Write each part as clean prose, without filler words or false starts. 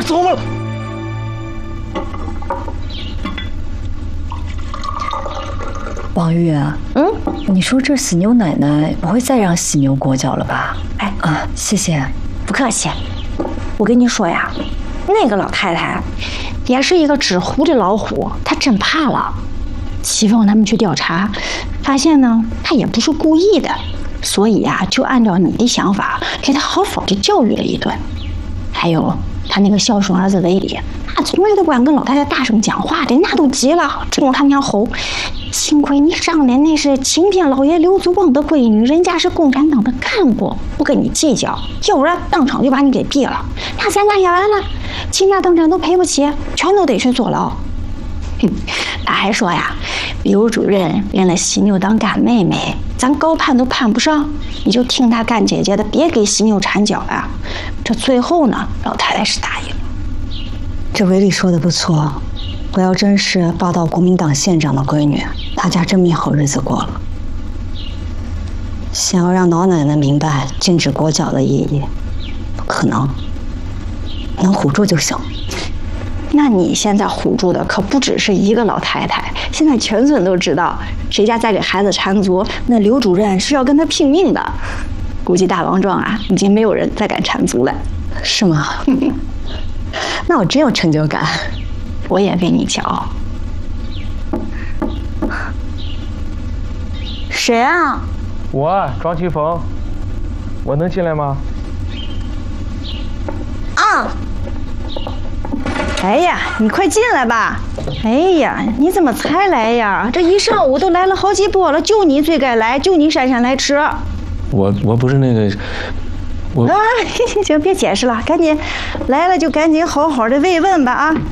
儿走嘛。 王玉啊，你说这死牛奶奶不会再让犀牛裹脚了吧？ 哎啊，谢谢。 不客气。我跟你说呀，那个老太太也是一个纸糊的老虎，她真怕了。齐凤他们去调查，发现呢，她也不是故意的，所以呀，就按照你的想法，给她好好的教育了一顿。还有他那个孝顺儿子韦礼，他从来都不敢跟老太太大声讲话的，那都急了，冲着他娘吼。幸亏你上的那是青天老爷刘祖旺的闺女，人家是共产党的干部，不跟你计较，要不然当场就把你给毙了。那咱家也完了，倾家荡产都赔不起，全都得去坐牢。他还说呀，刘主任认了犀牛当干妹妹，咱高攀都攀不上，你就听他干姐姐的，别给犀牛缠脚呀。这最后呢，老太太是答应了。 这韦礼说的不错，我要真是报到国民党县长的闺女，他家真没好日子过了。想要让老奶奶明白禁止裹脚的意义，不可能，能唬住就行。 那你现在唬住的可不只是一个老太太，现在全村都知道，谁家再给孩子缠足，那刘主任是要跟他拼命的。估计大王庄啊，已经没有人再敢缠足了。 是吗？那我真有成就感。 我也为你骄傲。谁啊？ 我庄奇峰，我能进来吗？ 啊！哎呀，你快进来吧！哎呀，你怎么才来呀？这一上午都来了好几波了，就你最该来，就你姗姗来迟。 我不是那个，我啊，行，别解释了，赶紧来了就赶紧好好的慰问吧啊！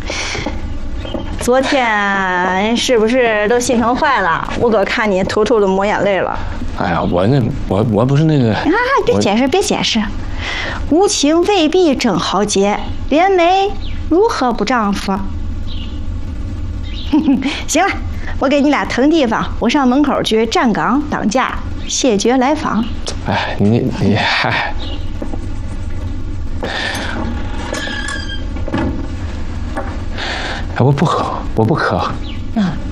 昨天是不是都心疼坏了？我哥看你偷偷的抹眼泪了。 哎呀，我不是那个啊，别解释，别解释，无情未必真豪杰，连美如何不丈夫？行了，我给你俩腾地方，我上门口去站岗挡驾，谢绝来访。 哎，你嗨，哎，我不喝。